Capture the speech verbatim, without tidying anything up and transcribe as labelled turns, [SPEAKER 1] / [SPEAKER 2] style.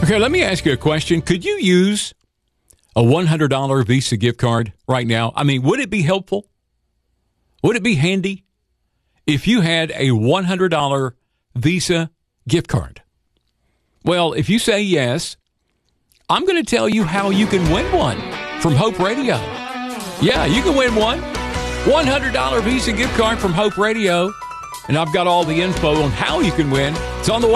[SPEAKER 1] Okay, let me ask you a question. Could you use a one hundred dollars Visa gift card right now? I mean, would it be helpful? Would it be handy if you had a one hundred dollars Visa gift card? Well, if you say yes, I'm going to tell you how you can win one from Hope Radio. Yeah, you can win one. one hundred dollars Visa gift card from Hope Radio. And I've got all the info on how you can win. It's on the way.